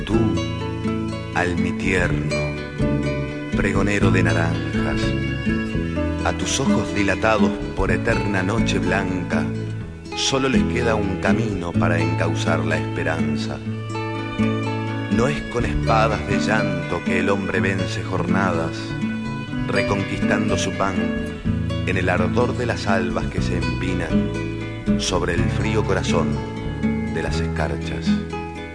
Tú, almitierno, pregonero de naranjas, a tus ojos dilatados por eterna noche blanca, solo les queda un camino para encauzar la esperanza. No es con espadas de llanto que el hombre vence jornadas, reconquistando su pan en el ardor de las albas que se empinan sobre el frío corazón de las escarchas.